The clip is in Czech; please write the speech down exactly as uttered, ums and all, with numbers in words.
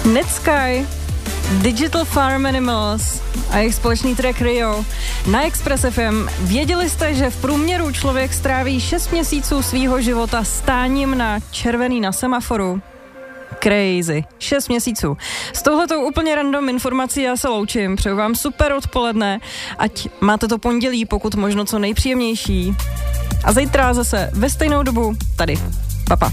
Netsky, Digital Farm Animals a jejich společný track Rio na Express F M. Věděli jste, že v průměru člověk stráví šest měsíců svýho života stáním na červený na semaforu? Crazy. Šest měsíců. S touhletou úplně random informací já se loučím. Přeju vám super odpoledne, ať máte to pondělí, pokud možno co nejpříjemnější. A zítra zase ve stejnou dobu tady. Pa, pa.